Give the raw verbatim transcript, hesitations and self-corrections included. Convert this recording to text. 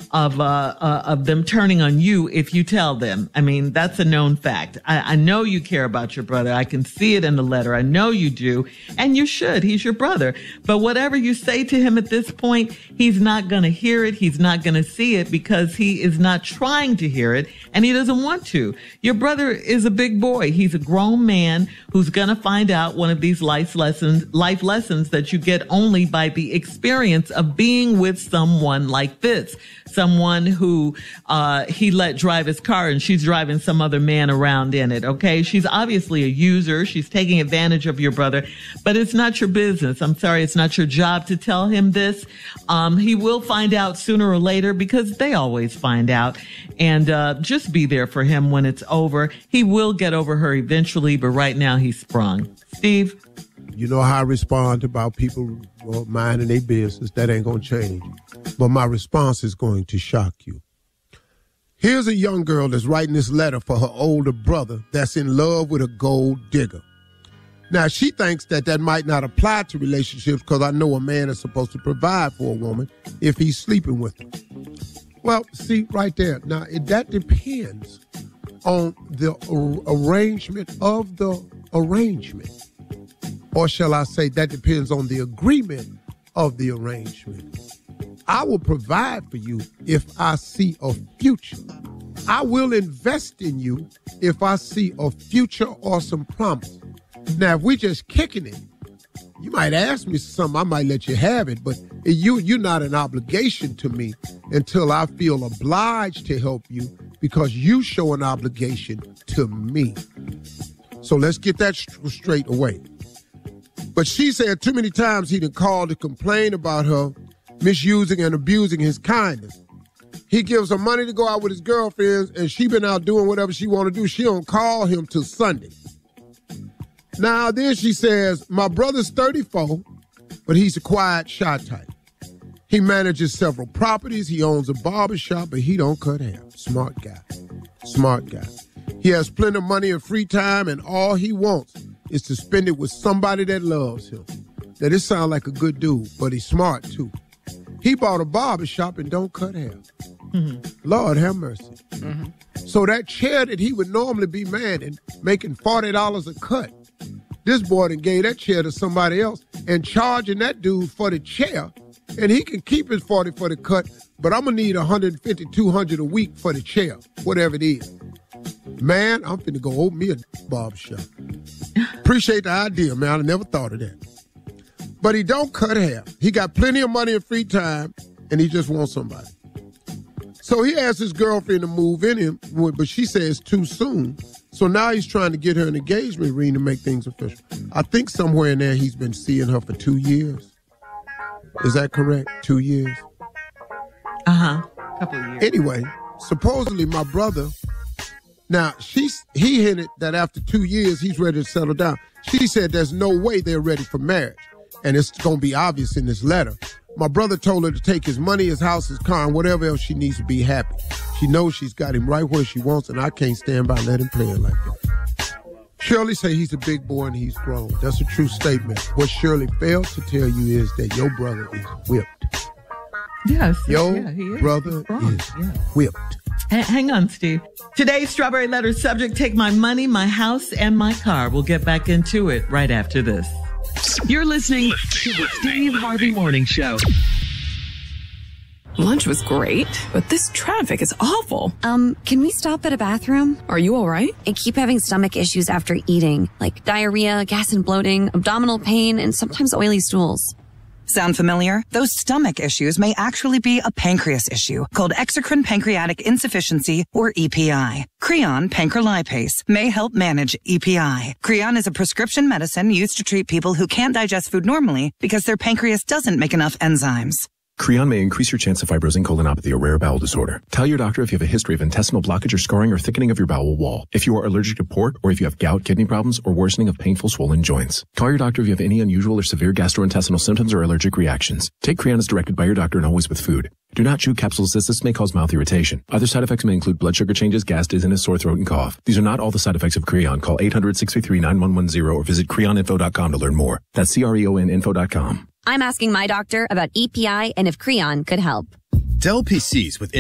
of uh, uh of them turning on you if you tell them. I mean, that's a known fact. I, I know you care about your brother. I can see it in the letter. I know you do, and you should. He's your brother. But whatever you say to him at this point, he's not going to hear it. He's not going to see it because he is not trying to hear it, and he doesn't want to. Your brother is a big boy. He's a grown man who's going to find out one of these life lessons, life lessons that you get only by the experience of being with someone like this. Someone who uh he let drive his car and she's driving some other man around in it, okay? She's obviously a user. She's taking advantage of your brother, but it's not your business. I'm sorry, it's not your job to tell him this. Um, he will find out sooner or later because they always find out. And uh just be there for him when it's over. He will get over her eventually, but right now he's sprung. Steve? You know how I respond about people well, minding their business. That ain't going to change. But my response is going to shock you. Here's a young girl that's writing this letter for her older brother that's in love with a gold digger. Now, she thinks that that might not apply to relationships because I know a man is supposed to provide for a woman if he's sleeping with her. Well, see, right there. Now, it, that depends on the ar- arrangement of the arrangement. Or shall I say that depends on the agreement of the arrangement. I will provide for you if I see a future. I will invest in you if I see a future or some promise. Now, if we just kicking it, you might ask me something, I might let you have it, but you, you're not an obligation to me until I feel obliged to help you because you show an obligation to me. So let's get that straight away. But she said too many times he done called to complain about her misusing and abusing his kindness. He gives her money to go out with his girlfriends, and she been out doing whatever she want to do. She don't call him till Sunday. Now, then she says, my brother's thirty-four, but he's a quiet, shy type. He manages several properties. He owns a barbershop, but he don't cut hair. Smart guy. Smart guy. He has plenty of money and free time, and all he wants is to spend it with somebody that loves him. Now, this sounds like a good dude, but he's smart, too. He bought a barbershop and don't cut hair. Mm-hmm. Lord have mercy. Mm-hmm. So that chair that he would normally be manning, making forty dollars a cut, this boy done gave that chair to somebody else and charging that dude for the chair, and he can keep his forty for the cut, but I'm going to need one hundred fifty, two hundred a week for the chair, whatever it is. Man, I'm finna go open me a barbershop. Appreciate the idea, man. I never thought of that. But he don't cut hair. He got plenty of money and free time, and he just wants somebody. So he asked his girlfriend to move in him, but she says too soon. So now he's trying to get her an engagement ring to make things official. I think somewhere in there he's been seeing her for two years. Is that correct? Two years? Uh-huh. Couple of years. Anyway, supposedly my brother... Now, she's, he hinted that after two years, he's ready to settle down. She said there's no way they're ready for marriage. And it's going to be obvious in this letter. My brother told her to take his money, his house, his car, and whatever else she needs to be happy. She knows she's got him right where she wants, and I can't stand by letting him play it like that. Shirley say he's a big boy and he's grown. That's a true statement. What Shirley failed to tell you is that your brother is whipped. Yes. Your yeah, he is. brother is yeah. whipped. H- hang on, Steve. Today's Strawberry Letter subject, take my money, my house, and my car. We'll get back into it right after this. You're listening to the Steve Harvey Morning Show. Lunch was great, but this traffic is awful. Um, can we stop at a bathroom? Are you all right? I keep having stomach issues after eating, like diarrhea, gas and bloating, abdominal pain, and sometimes oily stools. Sound familiar? Those stomach issues may actually be a pancreas issue called exocrine pancreatic insufficiency, or E P I. Creon pancrelipase may help manage E P I. Creon is a prescription medicine used to treat people who can't digest food normally because their pancreas doesn't make enough enzymes. Creon may increase your chance of fibrosing colonopathy, a rare bowel disorder. Tell your doctor if you have a history of intestinal blockage or scarring or thickening of your bowel wall, if you are allergic to pork, or if you have gout, kidney problems, or worsening of painful swollen joints. Call your doctor if you have any unusual or severe gastrointestinal symptoms or allergic reactions. Take Creon as directed by your doctor and always with food. Do not chew capsules as this may cause mouth irritation. Other side effects may include blood sugar changes, gas, dizziness, sore throat, and cough. These are not all the side effects of Creon. Call eight hundred, six three three, nine one one zero or visit creon info dot com to learn more. That's C R E O N info dot com. I'm asking my doctor about E P I and if Creon could help. Dell P Cs with